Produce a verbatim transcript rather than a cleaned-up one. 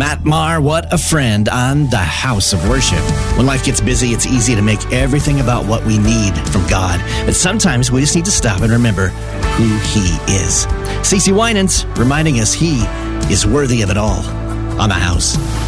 Matt Maher, what a friend on the House of Worship. When life gets busy, it's easy to make everything about what we need from God. But sometimes we just need to stop and remember who He is. CeCe Winans reminding us He is worthy of it all on the House.